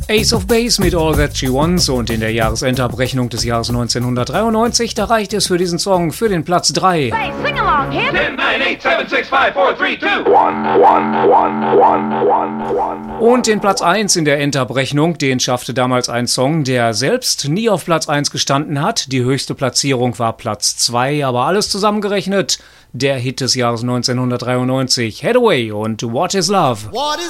Ace of Base mit All That She Wants, und in der Jahresendabrechnung des Jahres 1993, da reicht es für diesen Song für den Platz 3. Say, sing along, hip. 10, 9, 8, 7, 6, 5, 4, 3, 2. Und den Platz 1 in der Endabrechnung, den schaffte damals ein Song, der selbst nie auf Platz 1 gestanden hat. Die höchste Platzierung war Platz 2, aber alles zusammengerechnet der Hit des Jahres 1993, Hathaway und What is Love.